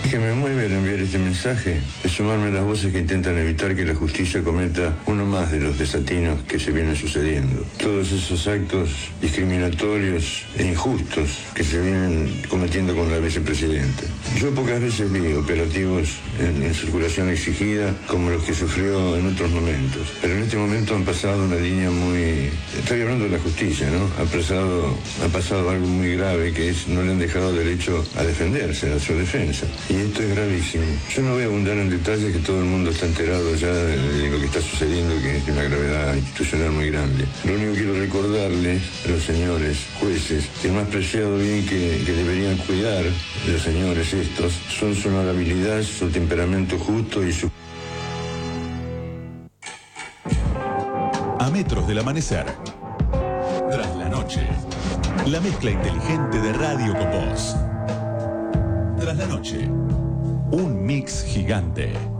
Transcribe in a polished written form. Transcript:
Que me mueve al enviar este mensaje es sumarme a las voces que intentan evitar que la justicia cometa uno más de los desatinos que se vienen sucediendo. Todos esos actos discriminatorios e injustos que se vienen cometiendo con la vicepresidenta. Yo pocas veces vi operativos en circulación exigida como los que sufrió en otros momentos, pero en este momento han pasado una línea muy... Estoy hablando de la justicia, ¿no? Ha pasado algo muy grave, que es no le han dejado derecho a defenderse, a su defensa. Y esto es gravísimo. Yo no voy a abundar en detalles, que todo el mundo está enterado ya de lo que está sucediendo, que es de una gravedad institucional muy grande. Lo único que quiero recordarles a los señores jueces que el más preciado bien que deberían cuidar los señores estos son su honorabilidad, su temperamento justo y su... A metros del amanecer, tras la noche, la mezcla inteligente de radio con voz. Tras la noche, un mix gigante.